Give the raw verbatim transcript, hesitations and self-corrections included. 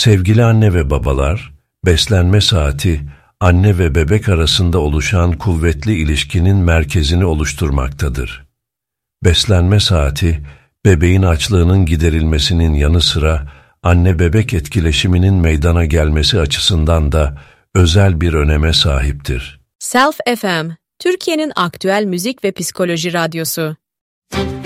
Sevgili anne ve babalar, beslenme saati, anne ve bebek arasında oluşan kuvvetli ilişkinin merkezini oluşturmaktadır. Beslenme saati, bebeğin açlığının giderilmesinin yanı sıra anne-bebek etkileşiminin meydana gelmesi açısından da özel bir öneme sahiptir. Self F M, Türkiye'nin aktüel müzik ve psikoloji radyosu.